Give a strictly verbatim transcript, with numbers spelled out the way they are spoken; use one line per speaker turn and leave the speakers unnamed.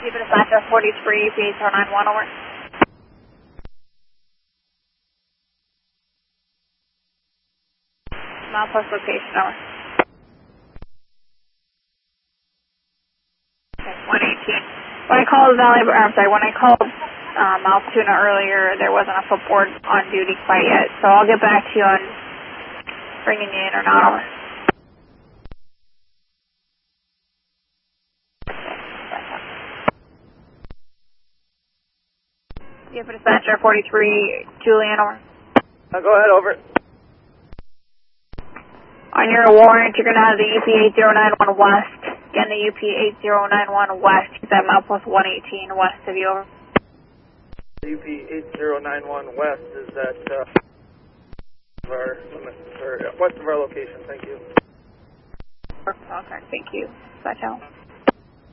You have a dispatcher forty-three, U P eight zero nine one, over. Milepost location, over. Okay, one eighteen. When I called Valley, or I'm sorry, when I called um, Altoona earlier, there wasn't a footboard on duty quite yet, so I'll get back to you on bringing you in or not, over. You have a dispatcher forty-three, Julian, over.
Uh, go ahead, over.
On your warrant, you're going to have the U P eight zero nine one West. Again, the U P eight zero nine one West. He's at milepost one eighteen west of you, over.
U P eight zero nine one West is at uh, our, or west of our location. Thank you.
Okay, thank you. Dispatch out.